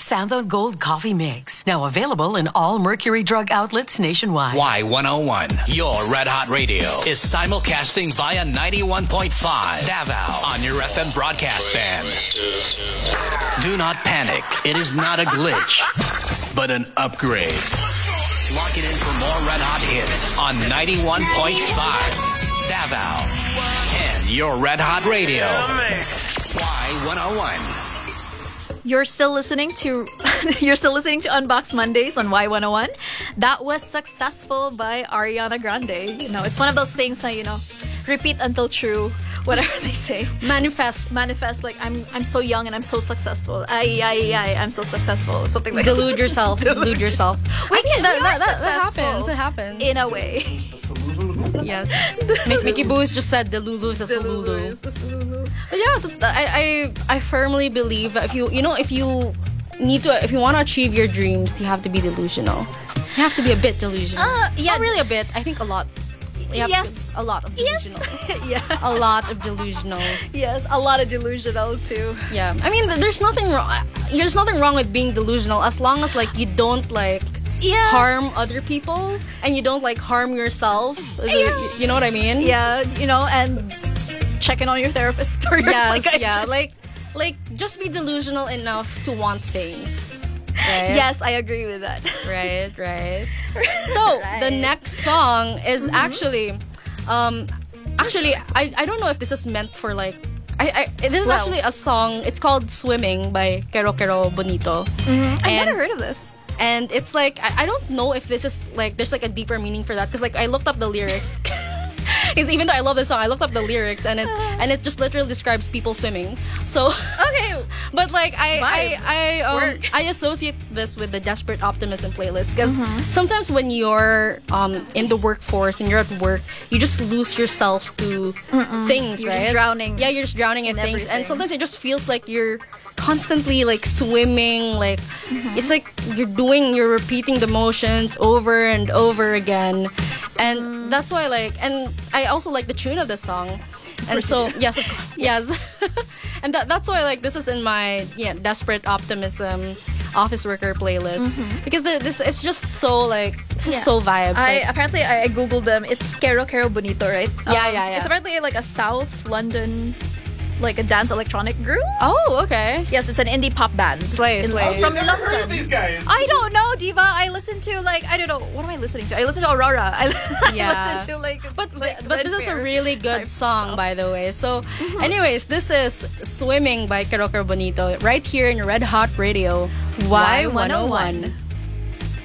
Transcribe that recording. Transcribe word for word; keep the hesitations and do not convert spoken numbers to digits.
Santhone Gold Coffee Mix. Now available in all Mercury Drug outlets nationwide. Y one oh one, your Red Hot Radio, is simulcasting via ninety-one point five Davao on your F M broadcast band. Do not panic. It is not a glitch, but an upgrade. Lock it in for more Red Hot hits on ninety-one point five Davao and your Red Hot Radio. Y one oh one. You're still listening to You're still listening to Unbox Mondays on Y one oh one. That was Successful by Ariana Grande. You know, it's one of those things that, you know, repeat until true, whatever they say. Manifest. Manifest, like, I'm I'm so young and I'm so successful. Ay, ay, ay, I'm so successful. Something like Delude that. yourself. Delude yourself. We I can, mean, that, we that, are that, that successful. happens. It happens. In a way. Yes. Mick, Mickey Boos just said Delulu is a Solulu. is a Solulu. But yeah, that's, I, I I firmly believe that if you you know if you need to if you want to achieve your dreams, you have to be delusional. You have to be a bit delusional. Uh, yeah. Not really a bit. I think a lot. You have Yes. to- a lot of delusional. yeah. A lot of delusional. Yes, a lot of delusional too. Yeah. I mean, th- there's nothing wrong. There's nothing wrong with being delusional as long as like you don't like Yeah. harm other people and you don't like harm yourself. Is it- Yeah. you know what I mean? Yeah, you know, and checking on your therapist or your Yes, psychiatrist. yeah, like, like just be delusional enough to want things, right? Yes, I agree with that. right, right. So the Right. next song is actually, um, actually, I, I don't know if this is meant for like, I, I this is Well. actually a song. It's called "Swimming" by Quero Quero Bonito. I've And- never heard of this. And it's like, I, I don't know if this is like, there's like a deeper meaning for that. Because like, I looked up the lyrics. It's, even though I love this song, I looked up the lyrics and it and it just literally describes people swimming. So, Okay. but like, I I, Vibe. I, um, Work. I associate this with the Desperate Optimism playlist. Because sometimes when you're um, in the workforce and you're at work, you just lose yourself to things, You're right? just drowning Yeah, you're just drowning in, in things. And everything. sometimes it just feels like you're constantly like swimming, like it's like you're doing you're repeating the motions over and over again, and that's why like and I also like the tune of the song, and so yes, of course, yes, and that that's why like this is in my yeah Desperate Optimism office worker playlist because the, this it's just so like this is Yeah. so vibes. I like, apparently I, I googled them. It's Quero Quero Bonito, right? Um, Yeah, yeah, yeah. It's apparently like a South London, like a dance electronic group. oh okay, Yes, it's an indie pop band. Slay, In- slay. From Never heard of London. these guys. I don't know, Diva. I listen to like I don't know what am I listening to? I listen to Aurora. I, I Yeah. listen to like But like but this is a Red Bear really good type song, stuff. by the way. So, anyways, this is "Swimming" by Quero Quero Bonito right here in Red Hot Radio Y one oh one.